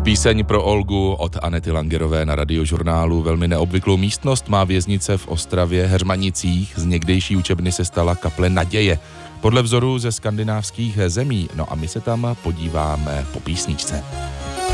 Píseň pro Olgu od Anety Langerové na Radiožurnálu. Velmi neobvyklou místnost má věznice v Ostravě Heřmanicích. Z někdejší učebny se stala kaple naděje. Podle vzoru ze skandinávských zemí. No a my se tam podíváme po písničce.